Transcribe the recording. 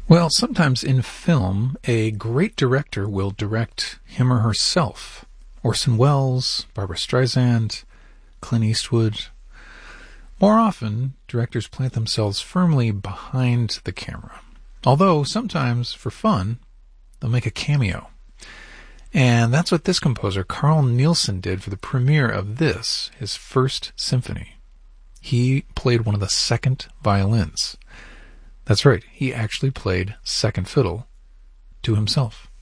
Well, sometimes in film, a great director will direct him or herself. Orson Welles, Barbra Streisand, Clint Eastwood. More often, directors plant themselves firmly behind the camera. Although, sometimes, for fun, they'll make a cameo. And that's what this composer, Carl Nielsen, did for the premiere of this, his first symphony. He played one of the second violins. That's right, he actually played second fiddle to himself.